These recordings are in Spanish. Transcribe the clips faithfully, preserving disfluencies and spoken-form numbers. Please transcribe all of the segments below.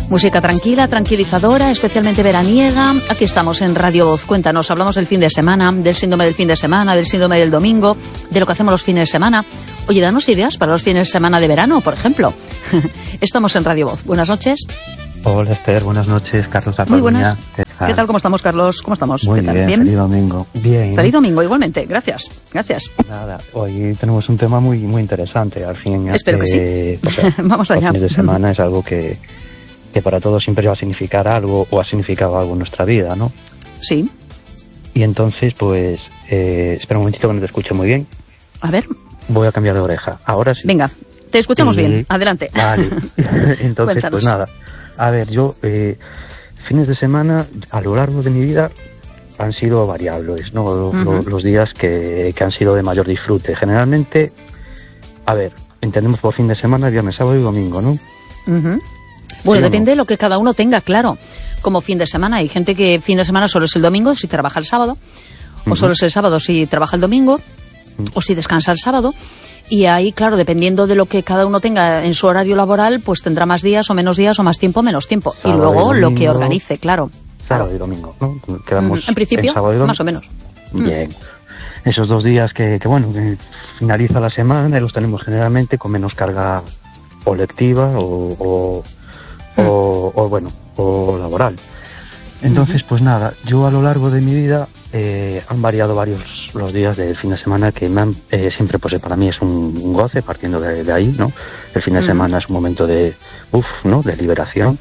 Música tranquila, tranquilizadora, especialmente veraniega. Aquí estamos en Radio Voz. Cuéntanos, hablamos del fin de semana, del síndrome del fin de semana, del síndrome del domingo, de lo que hacemos los fines de semana. Oye, danos ideas para los fines de semana de verano, por ejemplo. Estamos en Radio Voz. Buenas noches. Hola, Esther. Buenas noches. Carlos Acoruña. Muy buenas. ¿Qué tal? ¿Qué tal? ¿Cómo estamos, Carlos? ¿Cómo estamos? Muy ¿Qué tal? bien, ¿Bien? Feliz domingo. Bien. Feliz domingo, igualmente. Gracias. Gracias. Nada, hoy tenemos un tema muy muy interesante. Al fin, Espero que eh, sí. O sea, Vamos allá. Los fines de semana es algo que, que para todos siempre va a significar algo o ha significado algo en nuestra vida, ¿no? Sí. Y entonces, pues, eh, espera un momentito que no te escuche muy bien. A ver. Voy a cambiar de oreja. Ahora sí. Venga, te escuchamos y... bien. Adelante. Vale. Entonces, Cuéntanos. pues nada. A ver, yo, eh, fines de semana, a lo largo de mi vida, han sido variables, ¿no? Lo, Uh-huh. lo, los días que, que han sido de mayor disfrute. Generalmente, a ver, entendemos por fin de semana viernes, sábado y domingo, ¿no? Uh-huh. Bueno, ¿Sí o depende no? de lo que cada uno tenga, claro. Como fin de semana, hay gente que fin de semana solo es el domingo si trabaja el sábado, Uh-huh. o solo es el sábado si trabaja el domingo, Uh-huh. o si descansa el sábado. Y ahí, claro, dependiendo de lo que cada uno tenga en su horario laboral, pues tendrá más días o menos días o más tiempo o menos tiempo. Sábado y luego y lo que domingo. organice, claro. Sábado y domingo, ¿no? Quedamos Mm, en principio, sábado y domingo. más o menos. Bien. Esos dos días que, que bueno, que finaliza la semana y los tenemos generalmente con menos carga colectiva o, o, Mm. o, o, bueno, o laboral. Entonces, pues nada, yo a lo largo de mi vida eh, han variado varios los días del fin de semana que me han, eh, siempre, pues para mí es un, un goce, partiendo de, de ahí, ¿no? El fin de Mm. semana es un momento de, uff, ¿no? De liberación.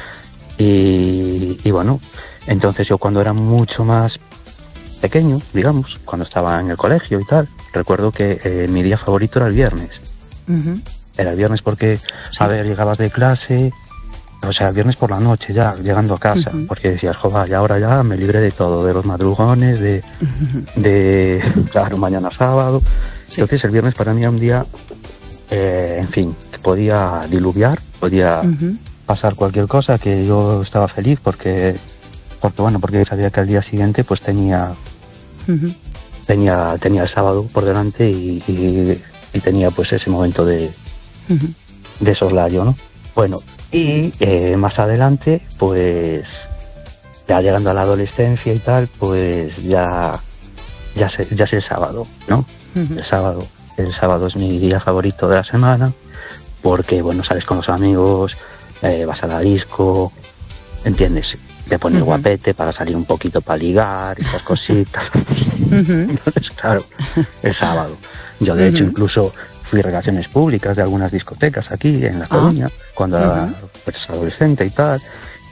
Y, y bueno, entonces yo cuando era mucho más pequeño, digamos, cuando estaba en el colegio y tal, recuerdo que eh, mi día favorito era el viernes. Ujú. Era el viernes porque, Sí. a ver, llegabas de clase, o sea, el viernes por la noche ya, llegando a casa, Ujú. porque decías, joder, y ahora ya me libré de todo, de los madrugones, de, de claro, mañana sábado. Sí. Entonces el viernes para mí era un día, eh, en fin, que podía diluviar, podía Ujú. pasar cualquier cosa, que yo estaba feliz porque, porque bueno, porque sabía que al día siguiente pues tenía, Ujú. tenía, tenía el sábado por delante y, y, y tenía pues ese momento de, Ujú. de soslayo, ¿no? Bueno, y eh, más adelante, pues ya llegando a la adolescencia y tal, pues ya, ya, sé, ya es el sábado, ¿no? Ujú. El sábado, el sábado es mi día favorito de la semana, porque bueno, sales con los amigos, eh, vas a la disco, ¿entiendes? Te pones Ujú. guapete para salir un poquito para ligar, esas cositas. Ujú. Entonces, claro, el sábado. Yo de hecho Ujú. incluso fui relaciones públicas de algunas discotecas aquí en La Ah. Coruña, cuando era Ujú. pues, adolescente y tal,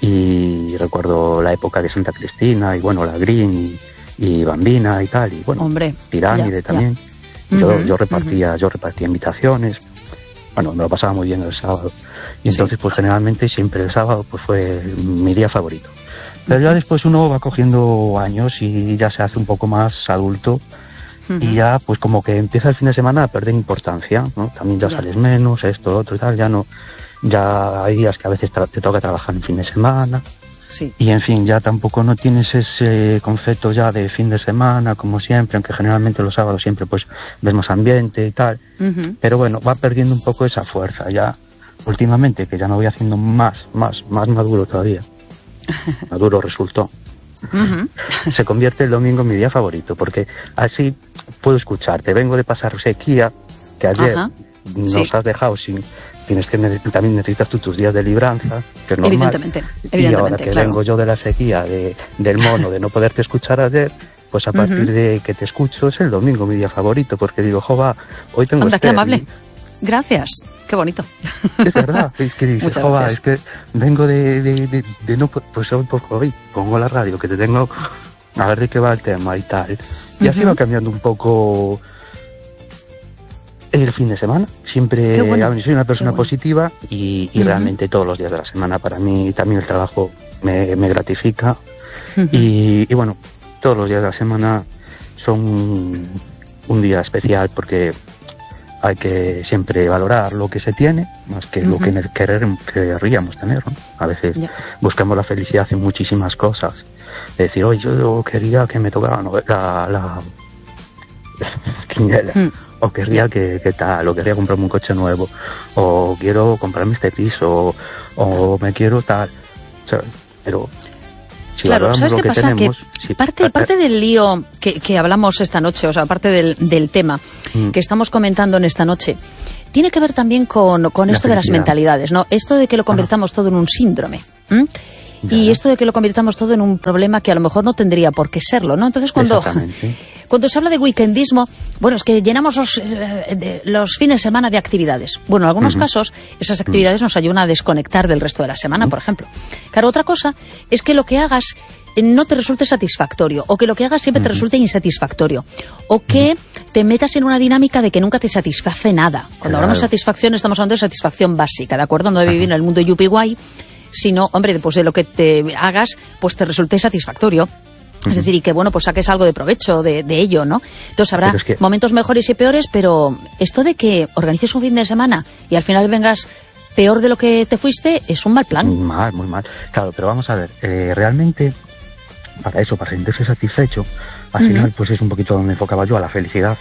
y recuerdo la época de Santa Cristina y bueno, la Green y, y Bambina y tal, y bueno, Hombre, Pirámide ya, ya. también. Yo, Ujú, yo repartía, yo repartía invitaciones, bueno, me lo pasaba muy bien el sábado. Y entonces, Sí. pues generalmente siempre el sábado pues fue mi día favorito. Pero ya después uno va cogiendo años y ya se hace un poco más adulto. Ujú. Y ya, pues como que empieza el fin de semana a perder importancia, ¿no? También ya Ya. sales menos, esto, lo otro y tal, ya no, ya hay días que a veces tra- te toca trabajar en fin de semana, Sí. y en fin, ya tampoco no tienes ese concepto ya de fin de semana, como siempre, aunque generalmente los sábados siempre pues ves más ambiente y tal, Ujú. pero bueno, va perdiendo un poco esa fuerza ya, últimamente, que ya me voy haciendo más, más, más maduro todavía. Maduro resultó. Ujú. Se convierte el domingo en mi día favorito, porque así puedo escucharte. Vengo de pasar sequía, que ayer Ajá. nos Sí. has dejado sin... Tienes que ne- también necesitas tú tus días de libranza, que es normal. Evidentemente, Y ahora evidentemente, que claro. vengo yo de la sequía, de, del mono, de no poderte escuchar ayer, pues a partir Ujú. de que te escucho es el domingo mi día favorito, porque digo, jova, hoy tengo Anda, qué Esther, amable. y- Gracias. Qué bonito. Es verdad, es que dices, Muchas jova, gracias. es que vengo de, de, de, de no, po- pues hoy, pues hoy pongo la radio, que te tengo, a ver de qué va el tema y tal. Y así Ujú. va cambiando un poco el fin de semana. Siempre, Qué bueno, a ver, soy una persona qué bueno. positiva y, y Ujú. realmente todos los días de la semana para mí también el trabajo me, me gratifica. Ujú. Y, y bueno, todos los días de la semana son un, un día especial porque hay que siempre valorar lo que se tiene más que lo Ujú. que ne- querer, querríamos tener, ¿no? A veces Ya. buscamos la felicidad en muchísimas cosas. De decir, oye, yo quería que me tocara no, la, la quiniela. Mm. o querría que, que tal, o querría comprarme un coche nuevo, o quiero comprarme este piso, o, o me quiero tal, ¿sabes? Pero si claro, ¿sabes qué que pasa? Tenemos, que si, parte, parte del lío que, que hablamos esta noche, o sea, parte del, del tema mm. que estamos comentando en esta noche, tiene que ver también con, con esto de las mentalidades, ¿no? Esto de que lo convirtamos todo en un síndrome. ¿Mm? Y esto de que lo convirtamos todo en un problema que a lo mejor no tendría por qué serlo, ¿no? Entonces, cuando, cuando se habla de weekendismo, bueno, es que llenamos los, eh, de, los fines de semana de actividades. Bueno, en algunos uh-huh. casos, esas actividades uh-huh. nos ayudan a desconectar del resto de la semana, uh-huh. por ejemplo. Claro, otra cosa es que lo que hagas no te resulte satisfactorio, o que lo que hagas siempre uh-huh. te resulte insatisfactorio, o que uh-huh. te metas en una dinámica de que nunca te satisface nada. Cuando claro. hablamos de satisfacción, estamos hablando de satisfacción básica, ¿de acuerdo? No de vivir uh-huh. en el mundo yuppie guay, sino, hombre, después de lo que te hagas, pues te resulte satisfactorio. Uh-huh. Es decir, y que, bueno, pues saques algo de provecho de, de ello, ¿no? Entonces habrá es que... momentos mejores y peores, pero esto de que organices un fin de semana y al final vengas peor de lo que te fuiste, es un mal plan. Muy mal, muy mal. Claro, pero vamos a ver, eh, realmente, para eso, para sentirse satisfecho, al uh-huh. final, pues es un poquito donde enfocaba yo, a la felicidad.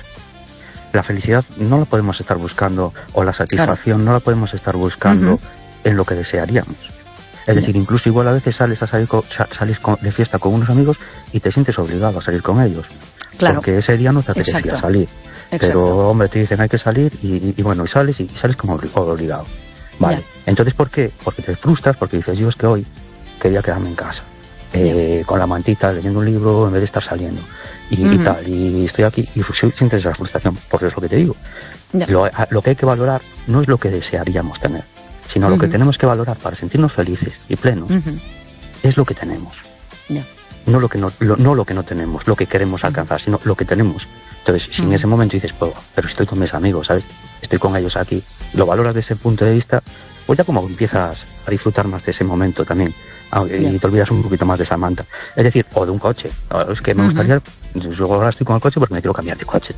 La felicidad no la podemos estar buscando, o la satisfacción claro. no la podemos estar buscando uh-huh. en lo que desearíamos. Es decir, incluso igual a veces sales a salir con, sales con, de fiesta con unos amigos y te sientes obligado a salir con ellos. Claro. Porque ese día no te apetecía Exacto. salir. Exacto. Pero, hombre, te dicen hay que salir y, y bueno, y sales y sales como obligado. Vale. Ya. Entonces, ¿por qué? Porque te frustras, porque dices, yo es que hoy quería quedarme en casa. Eh, con la mantita, leyendo un libro en vez de estar saliendo. Y, uh-huh. y tal, y estoy aquí y sientes esa frustración, porque es lo que te digo. Lo, lo que hay que valorar no es lo que desearíamos tener, sino uh-huh. lo que tenemos que valorar para sentirnos felices y plenos uh-huh. es lo que tenemos. Yeah. No lo que no, lo, no lo que no tenemos, lo que queremos uh-huh. alcanzar, sino lo que tenemos. Entonces, si uh-huh. en ese momento dices, pues, pero estoy con mis amigos, ¿sabes? Estoy con ellos aquí, lo valoras desde ese punto de vista, pues ya como empiezas a disfrutar más de ese momento también. Y yeah. te olvidas un poquito más de esa manta. Es decir, o de un coche. Es que me uh-huh. gustaría, yo ahora estoy con el coche porque me quiero cambiar de coche.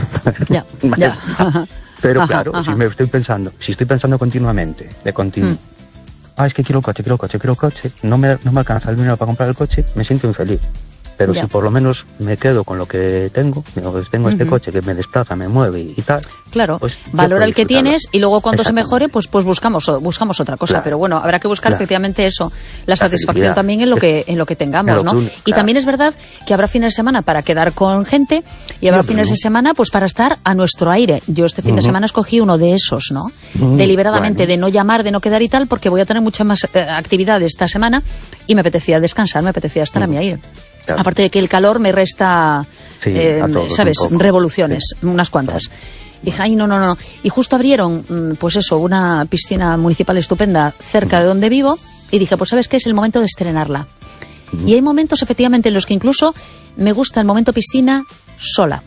Ya, ya. Pero ajá, claro, ajá. si me estoy pensando, si estoy pensando continuamente, de continuo, mm. ah, es que quiero coche, quiero coche, quiero coche, no me, no me alcanza el dinero para comprar el coche, me siento infeliz. Pero ya. si por lo menos me quedo con lo que tengo, pues tengo uh-huh. este coche que me desplaza, me mueve y, y tal. Claro, pues valora el que tienes y luego cuando se mejore, pues pues buscamos buscamos otra cosa. Claro. Pero bueno, habrá que buscar claro. efectivamente eso, la, la satisfacción también en lo que en lo que tengamos, lo ¿no? Claro. Y también es verdad que habrá fines de semana para quedar con gente y habrá sí, fines de semana pues para estar a nuestro aire. Yo este fin uh-huh. de semana escogí uno de esos, ¿no? Uh-huh. Deliberadamente, bueno. de no llamar, de no quedar y tal, porque voy a tener mucha más eh, actividad esta semana y me apetecía descansar, me apetecía estar uh-huh. a mi aire. Claro. Aparte de que el calor me resta, sí, eh, ¿sabes? Revoluciones, sí. unas cuantas. Claro. Dije, ay, no, no, no. Y justo abrieron, pues eso, una piscina municipal estupenda cerca uh-huh. de donde vivo. Y dije, pues ¿sabes qué? Es el momento de estrenarla. Uh-huh. Y hay momentos, efectivamente, en los que incluso me gusta el momento piscina sola.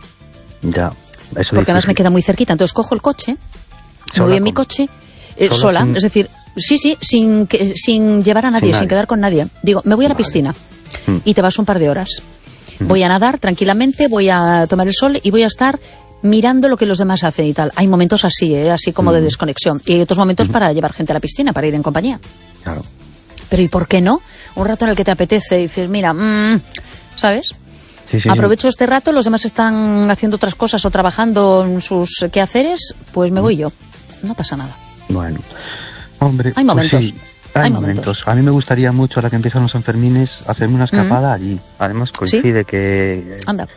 Ya. Eso porque además me queda muy cerquita. Entonces cojo el coche, me voy en mi coche, eh, sola. Sin... Es decir, sí, sí, sin, que, sin llevar a nadie, sin, nadie. sin quedar con nadie. Digo, me voy a la vale. piscina. Y te vas un par de horas. Voy a nadar tranquilamente, voy a tomar el sol y voy a estar mirando lo que los demás hacen y tal. Hay momentos así, ¿eh? así como de desconexión. Y hay otros momentos para llevar gente a la piscina, para ir en compañía. Claro. Pero ¿y por qué no? Un rato en el que te apetece y dices, mira, mmm, ¿sabes? Sí, sí, Aprovecho sí. este rato, los demás están haciendo otras cosas o trabajando en sus quehaceres, pues me voy yo. No pasa nada. Bueno, hombre, hay momentos. Pues sí. Hay, Hay momentos. momentos. A mí me gustaría mucho, ahora que empiezan los Sanfermines, hacerme una escapada uh-huh. allí. Además coincide ¿Sí? que... Anda.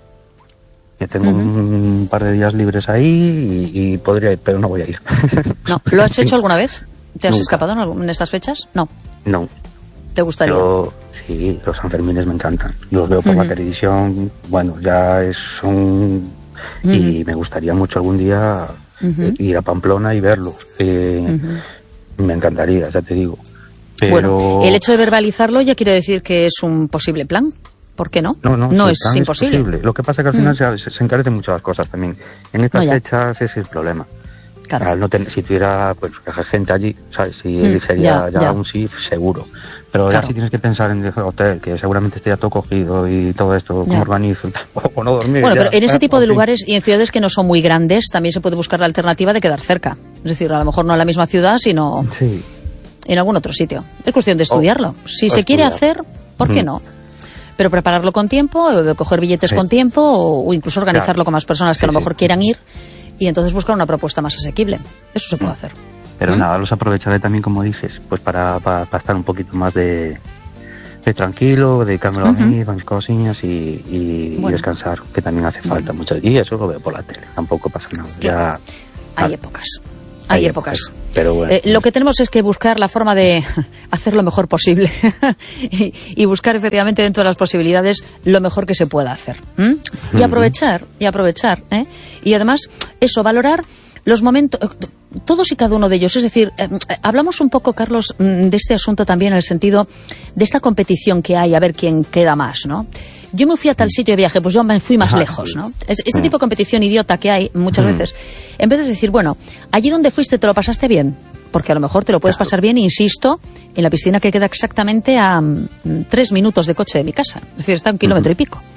Que tengo uh-huh. un par de días libres ahí y, y podría ir, pero no voy a ir. No. ¿Lo has hecho alguna vez? ¿Te has Nunca. escapado en, algún, en estas fechas? No. No. ¿Te gustaría? Yo, sí, los Sanfermines me encantan. Los veo por uh-huh. la televisión, bueno, ya es un... Uh-huh. Y me gustaría mucho algún día uh-huh. ir a Pamplona y verlos. Eh, uh-huh. Me encantaría, ya te digo. Pero... Bueno, el hecho de verbalizarlo ya quiere decir que es un posible plan. ¿Por qué no? No, no, no sí, es imposible. Es Lo que pasa es que al final mm. se, se encarecen muchas las cosas también. En estas no, fechas ese es el problema. Claro. Al no ten, si tuviera pues gente allí, ¿sabes? Si mm, sería ya, ya, ya un sí seguro. Pero claro. ya si tienes que pensar en el hotel, que seguramente esté ya todo cogido y todo esto, cómo organizo, o, o no dormir. Bueno, ya, pero en ese tipo en de fin. lugares y en ciudades que no son muy grandes, también se puede buscar la alternativa de quedar cerca. Es decir, a lo mejor no en la misma ciudad, sino sí. en algún otro sitio. Es cuestión de estudiarlo. Si o se estudiar. quiere hacer, ¿por qué mm. no? pero prepararlo con tiempo, o coger billetes sí. con tiempo, o, o incluso organizarlo claro. con más personas que sí, a lo mejor sí. quieran ir, y entonces buscar una propuesta más asequible. Eso se puede hacer. Pero ¿Mm? nada, los aprovecharé también, como dices, pues para, para, para estar un poquito más de, de tranquilo, dedicármelo uh-huh. a mí, a mis cosillas y, y, bueno. y descansar, que también hace falta bueno. mucho. Y eso lo veo por la tele, tampoco pasa nada. Claro. Ya, hay ah, épocas. Hay, hay épocas. épocas. Pero bueno, eh, lo que tenemos es que buscar la forma de hacer lo mejor posible y, y buscar efectivamente dentro de las posibilidades lo mejor que se pueda hacer. ¿Mm? Y aprovechar, y aprovechar. ¿eh? Y además, eso, valorar los momentos, todos y cada uno de ellos. Es decir, eh, hablamos un poco, Carlos, de este asunto también en el sentido de esta competición que hay, a ver quién queda más, ¿no? Yo me fui a tal sitio de viaje, pues yo me fui más Ajá, lejos, ¿no? Es, ese tipo de competición idiota que hay muchas mm. veces, en vez de decir, bueno, allí donde fuiste te lo pasaste bien, porque a lo mejor te lo puedes claro. pasar bien, insisto, en la piscina que queda exactamente a mm, tres minutos de coche de mi casa, es decir, está a un kilómetro mm. y pico.